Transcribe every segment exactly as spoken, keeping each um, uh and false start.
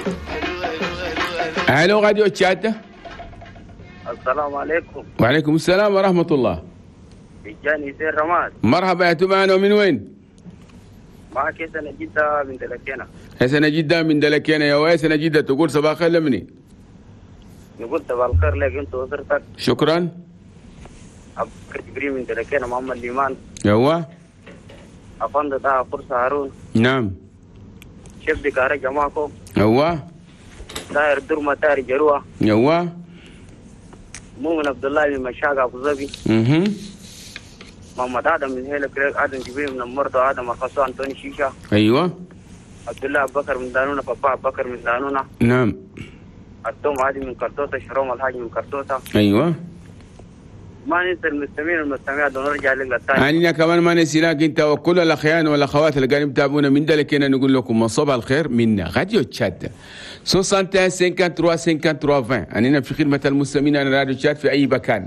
الو راديو تشاد. السلام عليكم. وعليكم السلام ورحمة الله. بيجاني سير رماد. مرحبا يا تمانو، من وين؟ معك سنة جدة من دلكينا. سنة جدة من دلكينا يا ويا سنة جدة، تقول صباح الخير لمني؟ نقول صباح الخير لك انت واسرتك. شكرا. ابو بكر جبريل من دلكينا، محمد ليمان. يوا. افند طه فرصة هارون. نعم. شيف بكارة جماعكم. يوا. طاهر درمة طاهر جروة. يوا. مؤمن عبد الله من مشاقة ابو ظبي. اها. محمد ادم من هيلا كريك، ادم جبريل من المرضى، ادم الخصو انتوني شيشة. ايوه. عبد الله ابو بكر من دانونا، بابا ابو بكر من دانونا. نعم. التوم عادي من كرتوسة، شروم الحاج من كرتوسة. ايوه. ما ننسى المستمعين والمستمعات ونرجع للثاني. أنا كمان ما نسيناك أنت وكل الأخوان والأخوات اللي قاعدين يتابعونا من دلكينا، نقول لكم صباح الخير من راديو تشاد واحد وستين خمسة وثلاثين خمسة وثلاثين. أننا في خدمة المستمعين على راديو تشاد في أي مكان.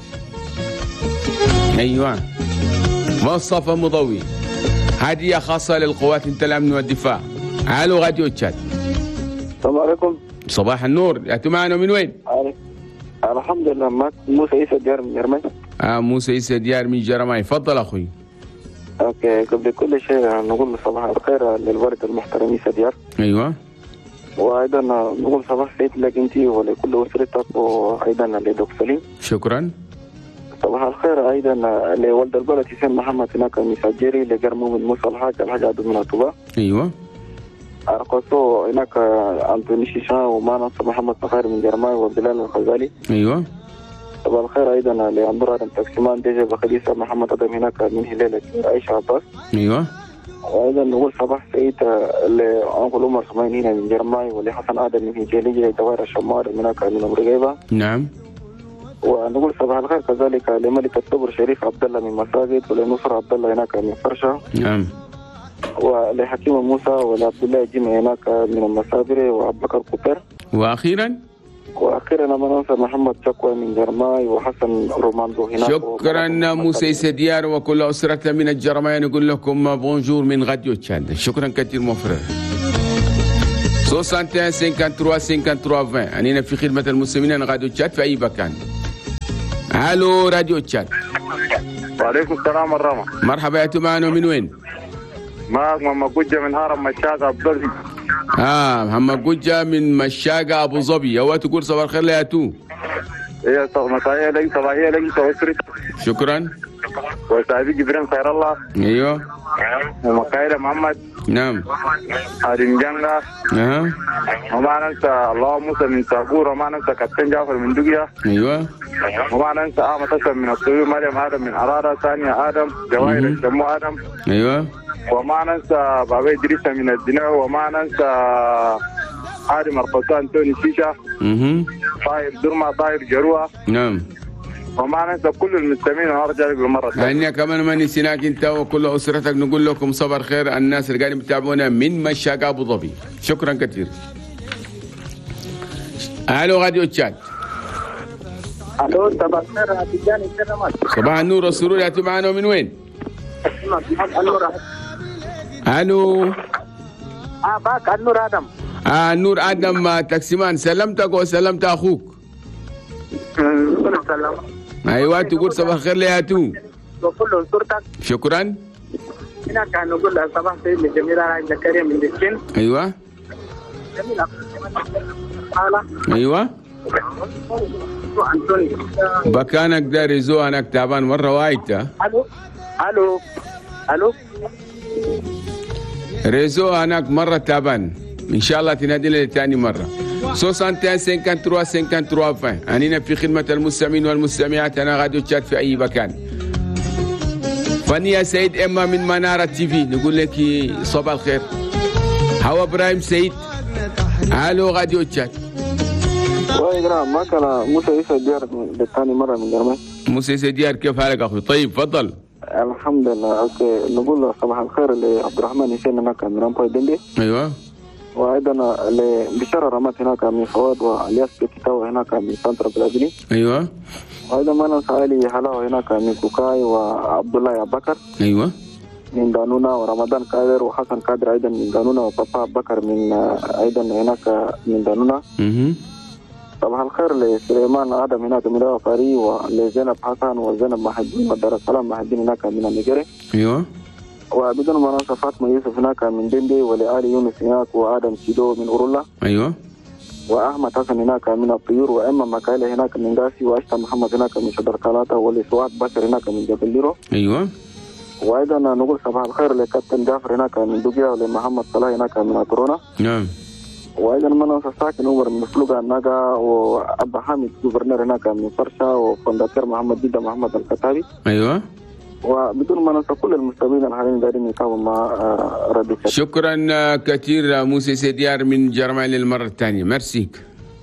أيوة. مصطفى مضوي، هدية خاصة للقوات الأمن والدفاع. الو راديو تشاد. السلام عليكم. صباح النور، أنتم معنا من وين؟ الحمد لله، معك موسى عيسى ديار من جرماي. آه موسى عيسى ديار من جرماي، تفضل أخوي. اوكي، قبل كل شيء نقول صباح الخير للورد المحترم عيسى ديار. ايوه. وايضا نقول صباح سعيد لك انت ولكل اسرتك، وايضا لدكتور سليم. شكرا. صباح الخير ايضا لولد البلد حسين محمد هناك من سجيري، لجرمو من موسى الحاج الحاج عبد من الطباء. ايوه. ارقصو هناك انتوني شيشا، ومانا محمد صخير من جرماي، وبلال الخزالي. ايوه. صباح الخير ايضا لعمر ادم تقسيمان، ديجا بخليسه محمد ادم هناك من هليله عائشه عباس. ايوه. وايضا نقول صباح سعيد لانكل عمر سمين هنا من جرماي، ولحسن ادم من هجيليه دوائر الشمال من هناك من امريكا. نعم. ونقول صباح الخير كذلك لملك الصبر شريف عبد الله من مساجد، ولنصر عبد الله هناك من فرشه. نعم. ولحكيم موسى ولعبد الله جيمي هناك من المسابر، وعبد بكر كوبر. واخيرا واخيرا ما ننسى محمد شكوى من جرماي، وحسن روماندو هناك. شكرا موسى عيسى ديار وكل اسرته من الجرماي، نقول لكم بونجور من راديو تشاد. شكرا كثير مفرر. واحد وستين خمسة وثلاثين خمسة وثلاثين. أننا في خدمة المسلمين راديو تشاد في أي مكان. الو راديو تشاد. وعليكم السلام والرحمة. مرحبا يا تمانو، من وين؟ معك محمد قجة من هرم مشاقة أبو ظبي. اه محمد قجة من مشاقة أبو ظبي. يا تقول صباح الخير يا تو. هي مسائية لك صباحية لك وأسرتك. شكرا. وسعيد جبرين خير الله. ايوه. ومكايلة محمد. نعم. هارين جنگا. اها. وما ننسى الله موسى من ساقور، وما ننسى كابتن جعفر من دقيا. ايوه. وما ننسى آمة حسن من الطيور، مريم آدم من عرارة، ثانية آدم، جواهر الشمو آدم. ايوه. وما ننسى بابا إدريسة من الدنيا، وما ننسى آدم القصان توني شيشة. اها. طاير درما، طاير جروة. نعم. وما ننسى كل المستمعين، وارجع لك بالمرة الثانية. هنيا كمان ما نسيناك انت وكل اسرتك، نقول لكم صباح الخير الناس اللي قاعدين يتابعونا من مشاقة ابو ظبي. شكرا كثير. الو راديو تشاد. الو صباح الخير يا تجاني سلامات. صباح النور والسرور، يا معنا من وين؟ الو. اه باك النور ادم. اه نور ادم تقسيمان، سلمتك وسلمت اخوك. سلام. ايوه تقول صباح الخير يا تو. وكل صورتك. شكرا. هنا كان نقول صباح سعيد لجميلة راجل زكريا من دشين. ايوه. جميلة. ايوه. بكانك ده ريزو انك تعبان مره وايد. الو الو الو ريزو انك مره تعبان، ان شاء الله تنادي لي ثاني مره. واحد وستين خمسة وثلاثين خمسة وثلاثين. أننا في خدمة المستمعين والمستمعات، أنا راديو تشاد في أي مكان. فنيا سيد إما من منارة تي في، نقول لك صباح الخير. هوا إبراهيم سيد. الو راديو تشاد. وإجرام ما كان موسى عيسى ديار للثاني مرة من جرماي. موسى عيسى ديار، كيف حالك أخوي؟ طيب تفضل. الحمد لله. أوكي، نقول صباح الخير لعبد الرحمن حسين هناك من رامبوي دندي. أيوه. وايضا لبشاره رمات هناك من فؤاد، والياس بكتاو هناك من سانترا بلازيلي. ايوه. وايضا ما ننسى علي حلاوه هناك من كوكاي، وعبد الله ابو بكر. ايوه. من دانونا ورمضان كادر وحسن كادر أيضا من دانونا وبابا بكر من أيضا هناك من دانونا. صباح الخير لسليمان آدم هناك من الوفاري ولزينب حسن وزينب محدين ودار السلام محدين هناك من النيجيري. أيوة. وبدون مناصة فاطمة يوسف هناك من دندي ولآل يونس هناك وآدم سيدو من أورولا. أيوة. وأحمد حسن هناك من الطيور وإما مكايلة هناك من غاسي وأشتا محمد هناك من شدر كالاتا ولسوات بشر هناك من جبل ليرو. أيوة. وأيضا نقول صباح الخير لكابتن جعفر هناك من دوبيا ولمحمد صلاح هناك من أترونا. نعم. وأيضا مناصة ساكن عمر من فلوغا الناقا وأبا حامد جوفرنر هناك من فرشا وفنداتير محمد جدا محمد الكتابي. أيوة. وبدون مناصة كل المستمعين الحاليين دايرين يتابعوا مع ردي. شكرا كثير موسى سيديار من جرمان للمرة الثانية. ميرسيك.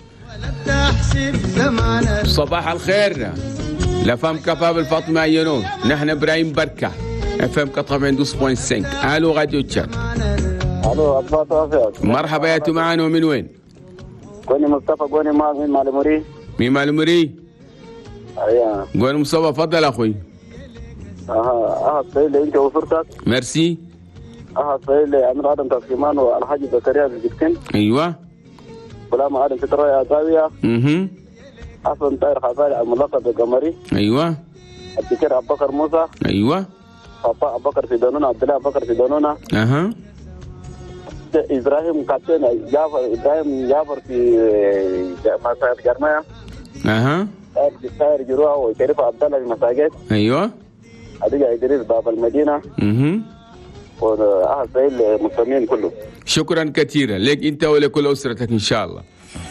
صباح الخير لفام كابابل فاطمة يونو نحن إبراهيم بركة اف ام ثمانية وتسعين فاصلة خمسة. الو راديو تشات. الو أبو توفيق. مرحبا يا معنا ومن وين؟ كوني مصطفى كوني ما من مالمري. من مالمري؟ ايوه. كوني مصطفى تفضل اخوي. اها اها سيد انت وفرتك. ميرسي. اها سيد امير ادم تقسيمان والحاج زكريا الجبتين. ايوه. غلام ادم فتره زاويه. اها. حسن طاهر حفاري الملقب بالقمري. ايوه. الدكتور ابو بكر موسى. ايوه. بابا ابو بكر في دانونا عبد الله ابو بكر في دانونا. اها. ابراهيم كابتن جعفر ابراهيم جعفر في مساجد جرمايا. اها. طاهر جروح وشريف عبد الله في مساجد. ايوه. اديجا ادريس باب المدينه. اها. واهل سعيد المسلمين كله. شكرا كثيرا لك انت ولكل اسرتك ان شاء الله.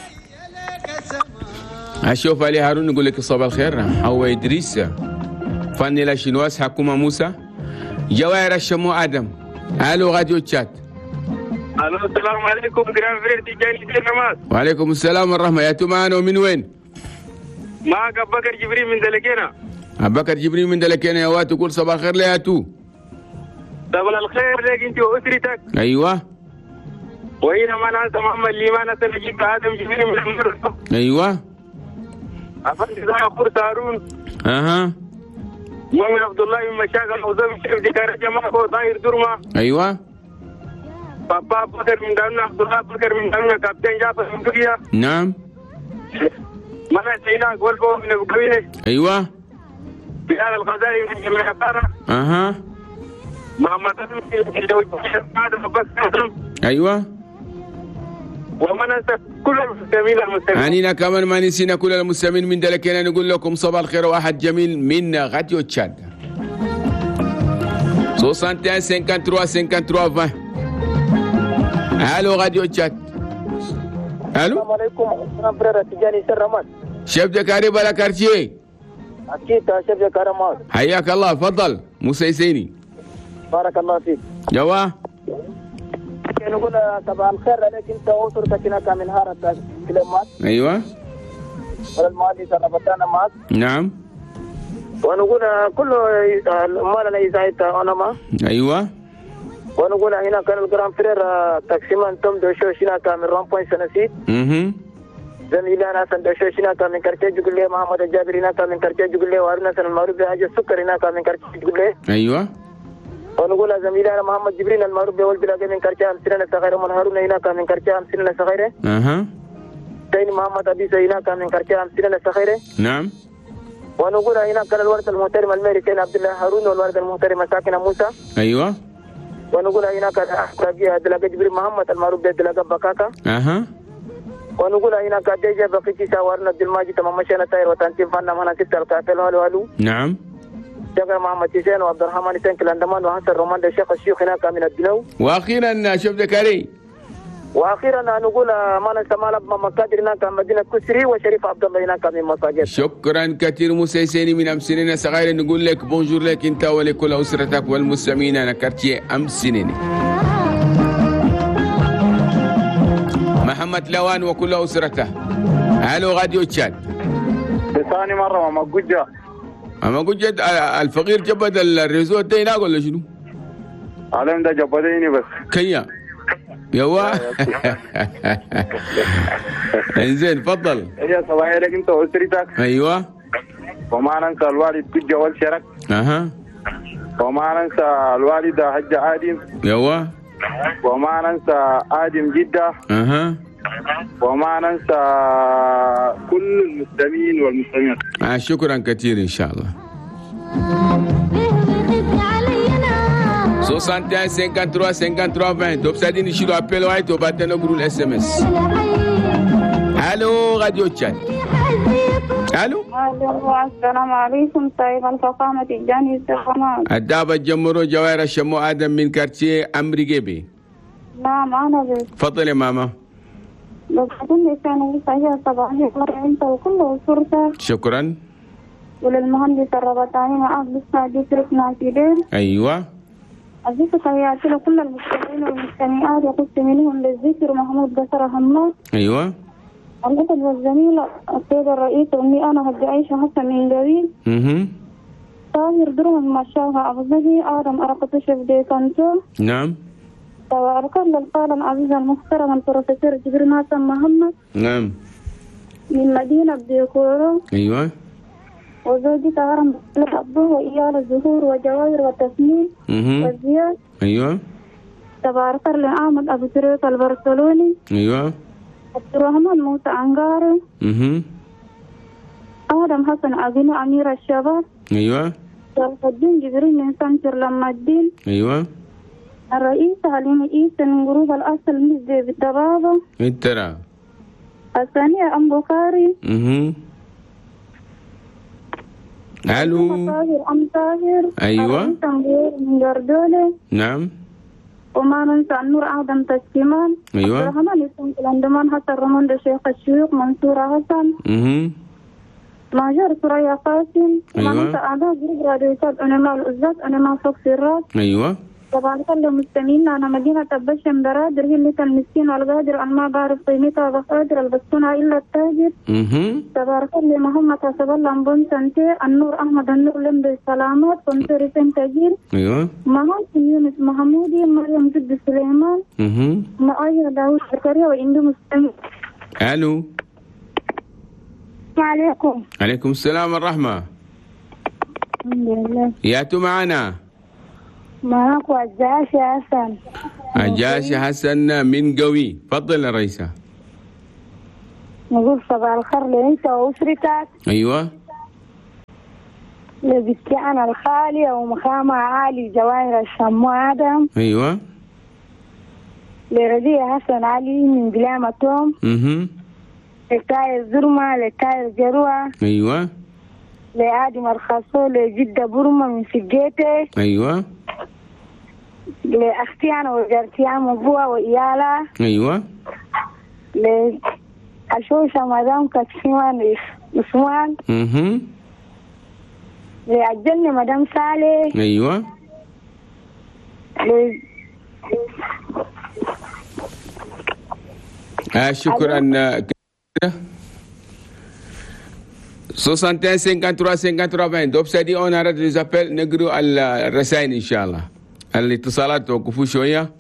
اشوف علي هارون يقول لك صباح الخير. هو ادريس فاني لا شنواس حكومه موسى جواهر الشمو ادم. الو راديو تشات. الو السلام عليكم جرام فريد تجاني دير نماز. وعليكم السلام والرحمه. يا معنا ومن وين؟ معك ابو بكر جبريل من دلكينا. ابو بكر جبريل من دلكينا. يا واد تقول صباح الخير ليا تو. صباح الخير لك انت واسرتك. ايوه. وهنا ما ننسى محمد ليمان سنجيب ادم جبريل من المدرسه. ايوه. افندي زي اخور هارون. اها. مؤمن عبد الله من مشاغل وزم الشيخ دكار جماعه وطاهر درما. ايوه. بابا بكر من دانا عبد الله بكر من دانا كابتن جعفر من دقيا. نعم. منا سينا قلبه من ابو كبيره. ايوه. بلال الغزالي من جميع القاره. اها. محمد ايوه. وما ننسى كل المسلمين المسلمين. أنينا كمان ما نسينا كل المسلمين من دلكنا نقول لكم صباح الخير واحد جميل من راديو تشاد. واحد وستين خمسة وخمسين خمسة وثلاثين. الو راديو تشاد. الو. السلام عليكم. انا بريرة تجاني سر رمضان. شيف جكاري بلا كارتيه. اكيد شيف جكاري ماس. حياك الله تفضل موسى سيني. بارك الله فيك. جوا. نقول صباح الخير عليك انت واسرتك هناك من هارة كلمات. ايوه. والماضي سنة بدانا معك. نعم. ونقول كل مالنا يزايد انا ما. ايوه. ونقول هنا كان الجرام فرير تقسيمان تم دوشوش هناك من رامبوين سنسيد. اها. زميلنا حسن دوشوش هناك من كرتي يقول لي محمد الجابر هناك من كرتي يقول لي وارنا سن المعروف بحاجة السكر هناك من كرتي يقول لي. ايوه. ونقول زميلنا محمد جبريل المعروف بولد بلاقي من كرتي أمسنا صغيرة من هارون هناك من كرتي أمسنا صغيرة. اها. سيد محمد أبي هناك من كرتي أمسنا صغيرة. نعم. ونقول هناك كان الورد المحترم الميري سيد عبد الله هارون والورد المحترم مساكن موسى. ايوه. ونقول هناك دلاقي جبريل محمد المعروف بدلاقي بكاكا. اها. ونقول هناك ديجا بقيتي سوارنا عبد الماجد تمام مشينا تاير وتنتيم فانا منا كتل الكافل والو والو. نعم. جاكر محمد حسين وعبد الرحمن حسين كلاندمان وحسن رومان الشيخ الشيوخ هناك من الدنو. واخيرا شيف جكاري. واخيرا نقول ما ننسى مال مكادر هناك مدينه كسري وشريف عبد الله هناك من مساجد. شكرا كثير موسى سيني من امسنين صغير. نقول لك بونجور لك انت ولكل اسرتك والمستمعين. انا كارتيه امسنين. محمد لوان وكل اسرته. الو راديو تشاد. ثاني مره ما قجه. اما قجه الفقير جبد الريزوت ده هناك ولا شنو؟ علم ده جبديني بس. كيا. يوا. انزين تفضل. يا صباح الخير انت واسرتك. ايوه. وما ننسى الوالد قجه والشرك. اها. وما ننسى الوالدة حجة آدم. يوا. وما ننسى آدم جدة. أها. وما ننسى كل المسلمين والمسلمين. آه شكرا كثير إن شاء الله. soixante et un cinquante-trois cinquante-trois vingt donc ça dit ni chilo appel ouais to batano groupe S M S. Allô Radio Tchad. Allô. السلام عليكم طيب الفخامة الجاني الزخمات. الدابة جمرو جواهر الشمو آدم من كارتيه أمريكي. نعم أنا بس. تفضل يا ماما. بس كل سنة صحيح صباحي أنت وكل فرصة. شكرا. وللمهندس الربطاني مع أهل السعودية تركنا في دير. أيوة. أزيك تحياتي لكل المستمعين والمستمعات يقص منهم للذكر محمود قصر همام. أيوة. الأخت والزميلة السيد الرئيس وإني أنا هدي عيشة حسن من جويل. اها. طاهر درهم مشاها أبو زكي آدم أرقط شف دي كنتو. نعم. وأركض للقادة العزيز المحترم البروفيسور جبريل ناصر محمد. نعم. من مدينة ديكورو. أيوة. وزوجي تهرم أبوه وإيال الزهور وجواهر وتسنيم. اها. وزياد. أيوة. تبارك لأحمد أبو تريك البرسلوني. أيوة. عبد الرحمن موسى أنغاري. اها. آدم حسن أبينو أمير الشباب. أيوة. شرف الدين جبريل من سنتر لما الدين. أيوة. الرئيس حليم إيسا من جروب الأصل مزدي بالدبابة. انترا. الثانية أم بخاري. اها. الو. طاهر أم طاهر. أيوة. من جردولة. نعم. وما ننسى النور آدم تسكيمان. أيوة. عبد الرحمن يسون كلاندمان حسن رمون شيخ الشيوخ منصور حسن. اها. ماجر سوريا قاسم. أيوة. وما ننسى أعضاء جروب راديوات أنما الأزاز أنما فوق الراس. أيوة. طبعا كل مستمعين أنا مدينة البشم برادر هي اللي المسكين والقادر أن ما بعرف قيمتها بقادر البسونها إلا التاجر. اها. تبارك الله محمد حسب الله مبون سنتي النور أحمد النور لم بالسلامات كنتوري سنتاجير. أيوة. محمد يونس محمودي مريم جد سليمان. اها. مآية داود زكريا وإندو مستمع. الو. السلام عليكم. عليكم السلام والرحمة. الحمد لله. ياتوا معنا. معك عجاش حسن. عجاش حسن من قوي. تفضل يا رئيسة. نقول صباح الخير لأنت وأسرتك. أيوة. لبستي أنا الخالية ومخامة عالي جواهر الشمو آدم. أيوة. لردية حسن علي من قلامة توم. اها. لتاير زرمة لتاير جروة. أيوة. لآدم الخاصو لجدة برمة من سجيتي. أيوة. لأختي أنا وجرتي أنا وأبوها وإيالها. أيوة. لأشوشة مدام كتشيمان عثمان. اها. لأجلني مدام صالح. أيوة. ل... آه شكرا. soixante et un cinquante-trois cinquante-trois vingt دوب سادي اون arrête les appels نقروا الرسائل ان شاء الله. الاتصالات توقفوا شويه.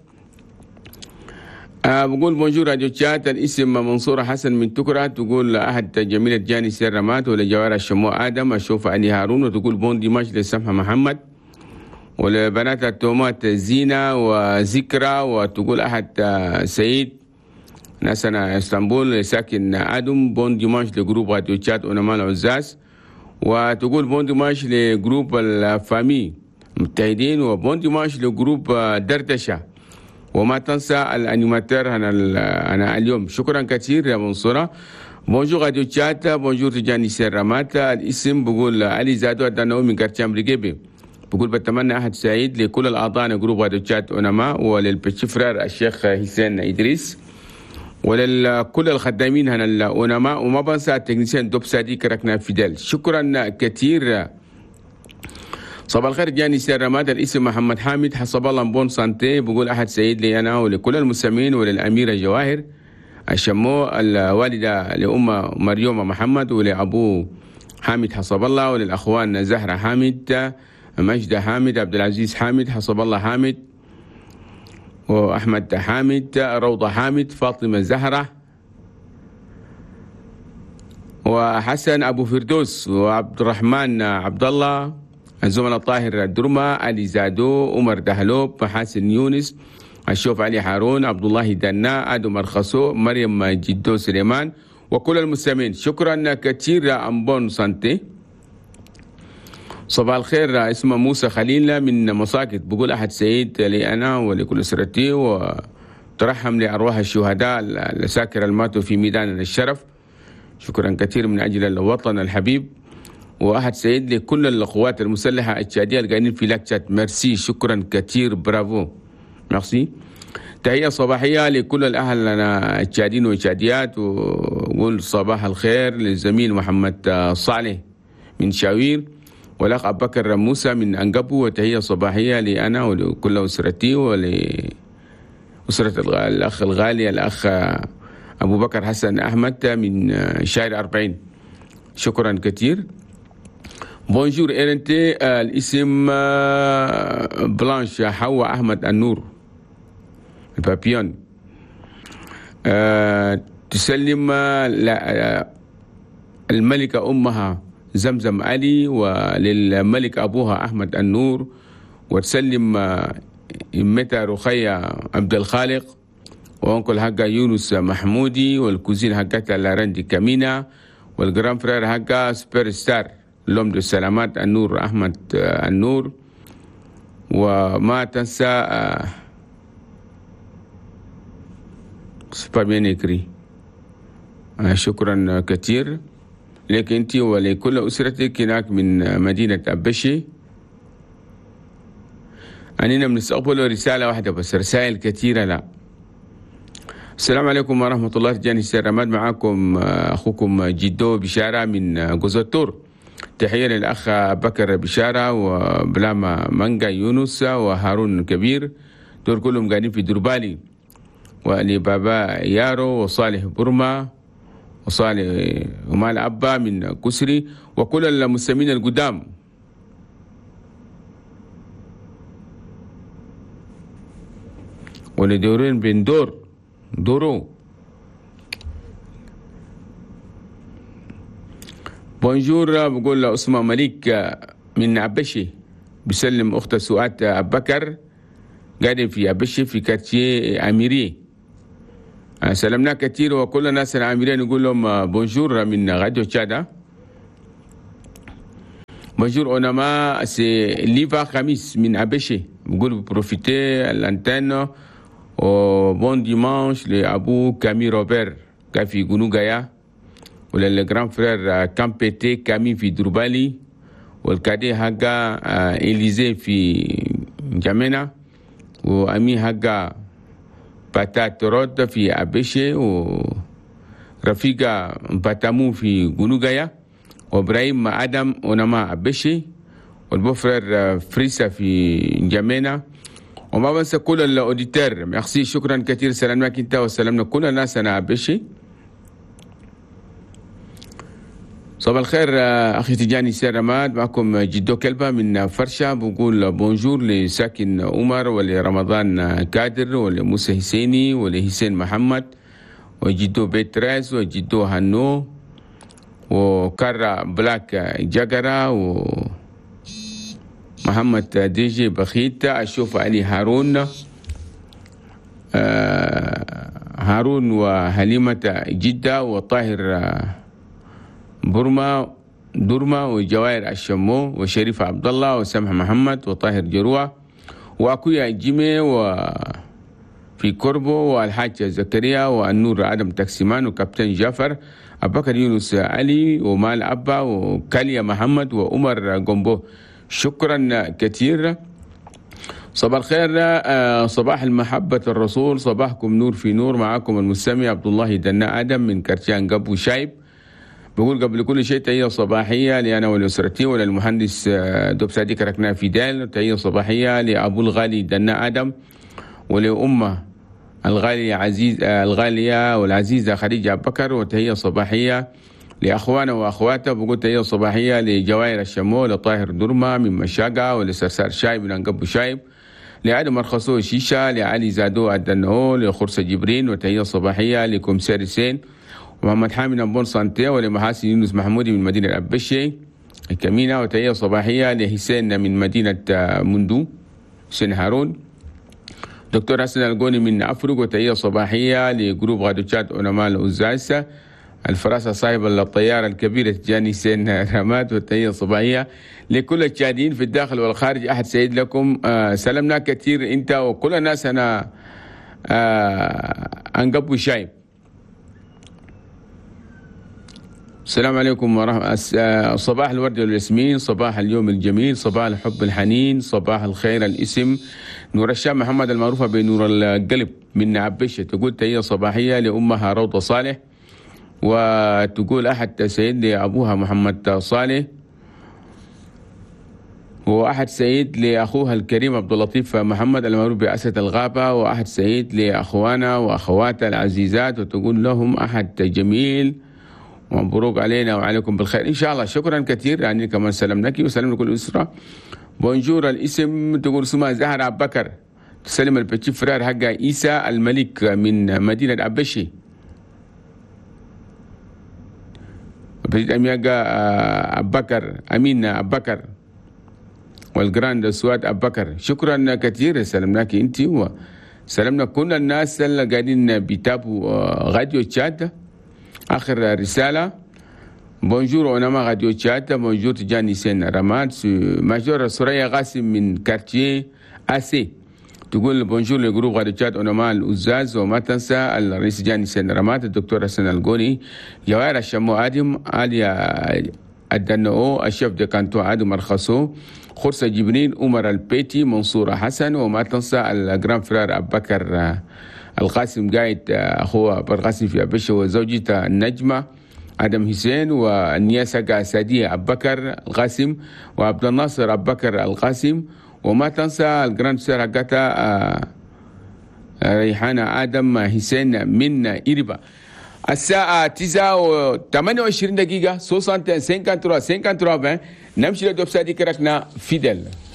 آه بقول بونجور راديو تشات. الاسم منصور حسن من تكرة. تقول احد جميلة جاني سير رمات ولجوار الشمو ادم اشوف علي هارون. وتقول بون ديماش لسمحة محمد ولبنات التومات زينة وذكرى. وتقول احد سعيد ناسنا اسطنبول ساكن ادم. بون ديماش لجروب راديو تشات ونما العزاز. وتقول بون ديماش لجروب الفامي متحدين. وبون ديماش لجروب دردشة. وما تنسى الانيماتير انا انا اليوم. شكرا كثير يا منصورة. بونجور راديو تشات. بونجور تجاني سيرامات. الاسم بقول علي زادو ادانو من كارتي امريكي. بقول بتمنى احد سعيد لكل الاعضاء جروب راديو تشات ونما وللبتشي فرار الشيخ حسين ادريس ولكل الخدامين هنا الأونماء. وما بنسى التكنيسيان دوب سادي كركنا فيدال. شكرا كثير. صباح الخير جاني سيرامات. الاسم محمد حامد حسب الله مبون سانتي. بقول احد سعيد لي انا ولكل المسلمين وللاميره جواهر الشمو الوالده لام مريوم محمد ولابو حامد حسب الله وللاخوان زهره حامد مجده حامد عبد العزيز حامد حسب الله حامد وأحمد حامد روضة حامد فاطمة زهرة وحسن أبو فردوس وعبد الرحمن عبد الله الزملاء طاهر الدرما، علي زادو، عمر دهلوب، محاسن يونس، الشوف علي هارون، عبد الله دنا، ادو مرخصو، مريم جدو سليمان، وكل المستمعين. شكرا كثير أمبون سانتي. صباح الخير، اسمه موسى خليل من مساكت، بقول أحد سعيد لي أنا ولكل أسرتي، وترحم لأرواح الشهداء الساكر الماتوا في ميدان الشرف. شكرا كثير من أجل الوطن الحبيب، وأحد سعيد لكل القوات المسلحة التشادية القاعدين في لاكتشات. ميرسي، شكرا كثير، برافو، ميرسي. تحية صباحية لكل الأهل التشاديين والتشاديات، وقول صباح الخير للزميل محمد صالح من شاوير، والأخ أبو بكر موسى من أنقبو، وتحية صباحية لأنا ولكل أسرتي ولأسرة الأخ الغالي الأخ أبو بكر حسن أحمد من شارع أربعين. شكرا كثير. بونجور إرنتي، الاسم بلانش حواء أحمد النور البابيون. أه تسلم الملكة أمها زمزم علي، وللملك أبوها أحمد النور، وتسلم إمتها رخية عبد الخالق، وأنكل حقها يونس محمودي، والكوزين حقتها لاراندي كامينا، والجرام فرير حقها سوبر ستار لوم دو السلامات النور أحمد النور. وما تنسى سوبر بيان إكري. شكرا كثير لك أنت ولكل أسرتك هناك من مدينة أبشي. أننا بنستقبل رسالة واحدة بس، رسائل كثيرة لا. السلام عليكم ورحمة الله. جاني سير رماد، معكم أخوكم جدو بشارة من جوزتور. تحية للأخ بكر بشارة وبلاما مانجا يونس وهارون كبير، دول كلهم قاعدين في دربالي، ولبابا يارو وصالح برما وصالح ومال أبا من كسري، وكل المسلمين القدام. ولدورين بن دور دورو. بونجور، بقول أسماء مليك من عبشي، بسلم أخت سؤاد أبو بكر، قاعدين في عبشي في كارتيه أميري. سلمنا كثير، وكل الناس العاملين نقول لهم بونجور من راديو تشادا. بونجور أونما سي ليفا خميس من عبشي، بقول بروفيتي الانتين. وبون ديمانش لأبو كامي روبير كافي غنوغايا، وللجران فرير كامبيتي كامي في دربالي، والكادي هاجا إليزي في جامينا، وأمي هاجا باتات رود في أبيشي، ورفيقا باتامو في غنوغايا، وإبراهيم آدم ونما أبيشي، والبوفرير فريسا في جامينا. وما بنسى كل الأوديتر. ميرسي، شكرا كثير. سلامك انت وسلامنا كل الناس. أنا أبشي. صباح الخير أخي تجاني سير رماد، معكم جدو كلبة من فرشة، بقول بونجور لساكن عمر، ولرمضان كادر، ولموسى حسيني، ولحسين محمد، وجدو بيتريز، وجدو هنو، وكارا بلاك جاجرا، و محمد ديجي بخيتا، أشوف علي هارون آه هارون وحليمة جدة، وطاهر برما درما، وجواهر الشمو، وشريف عبد الله، وسمح محمد، وطاهر جروة، وأكويا جيمي، وفي كوربو، والحاج زكريا، والنور آدم تكسيمان، وكابتن جعفر، أبو بكر يونس علي، ومال أبا، وكاليا محمد، وعمر جومبو. شكرا كثير. صباح الخير، صباح المحبة الرسول، صباحكم نور في نور. معكم المستمع عبد الله دنا آدم من كرتيان قبو شايب. بقول قبل كل شيء تحية صباحية لأنا ولأسرتي، وللمهندس دوب صديق ركنا فيدال. تحية صباحية لأبو الغالي دنا آدم، ولأمه الغالية عزيز الغالية والعزيزة خديجة أبو بكر. وتحية صباحية لأخوانا وأخواته. بقول تحية صباحية لجواهر الشمو، لطاهر درما من مشاقة، ولسرسار شايب من أنقبو شايب، لعدم مرخصو شيشة، لعلي زادو الدنو، لخرصة جبرين. وتحية صباحية لكم سير سين، ومحمد حامد نبون سانتي، ولمحاسن يونس محمودي من مدينة أبشي. كمينة. وتحية صباحية لحسين من مدينة مندو، حسين هارون. دكتور حسن القوني من أفرق. وتحية صباحية لجروب غادوشات علماء الأزاز، الفراسة صاحب الطيارة الكبيرة جاني سين رماد. وتحية صباحية لكل الشاهدين في الداخل والخارج. أحد سعيد لكم. آه سلمنا كثير أنت وكل الناس. أنا آه أنقبوا شايب. السلام عليكم ورحمة. صباح الورد والياسمين، صباح اليوم الجميل، صباح الحب الحنين، صباح الخير. الاسم نور الشام محمد المعروفة بنور القلب من عبشة. تقول تحية صباحية لأمها روضة صالح. وتقول أحد سعيد لأبوها محمد صالح. وأحد سعيد لأخوها الكريم عبد اللطيف محمد المعروف بأسد الغابة. وأحد سعيد لأخوانا وأخواتها العزيزات. وتقول لهم أحد جميل ومبروك علينا وعليكم بالخير إن شاء الله. شكرا كثير يعني كمان سلمناك وسلم لكل الأسرة. بونجور. الاسم تقول اسمها زهرة أبو بكر. تسلم البتشي فرار حق عيسى الملك من مدينة أبشي. بتجد أمياقا أبو بكر أمين أبو بكر والجراند سواد أبو بكر. شكرا كثير سلمناك أنت وسلمنا كل الناس اللي قاعدين بيتابعوا غاديو تشات. آخر رسالة. بونجور أنا غاديو تشات. بونجور تجاني سين رماد. ماجور سوريا غاسم من كارتيه أسي. تقول بونجور لجروب غاديو تشات أونما الأزاز. وما تنسى الرئيس جاني سين رماد، الدكتور حسن القوني، جواهر الشمو آدم، آليا الدنو، الشيف دي كانتو آدم الخصو، خرصة جبريل، عمر البيتي، منصور حسن. وما تنسى الجرام فرار أبو بكر القاسم قايد أخوه بالقاسم في أبشة، وزوجته النجمة آدم حسين، والنياسة سادية أبو بكر القاسم، وعبد الناصر أبو بكر القاسم. وما تنسى الجراند سير حقتها ريحانة آدم حسين من إيربا. الساعة تسعة وثمانية وعشرين دقيقة. سوسانتين سينكانتروا سينكانتروا نمشي لدوب سادي كركنا فيدل.